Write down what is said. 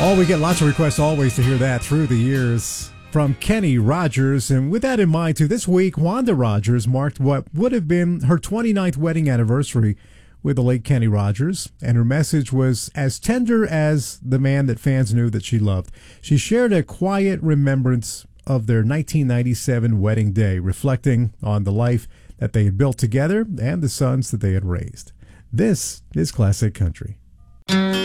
Oh, we get lots of requests always to hear that through the years from Kenny Rogers. And with that in mind, too, this week, Wanda Rogers marked what would have been her 29th wedding anniversary with the late Kenny Rogers. And her message was as tender as the man that fans knew that she loved. She shared a quiet remembrance of their 1997 wedding day, reflecting on the life that they had built together and the sons that they had raised. This is Classic Country.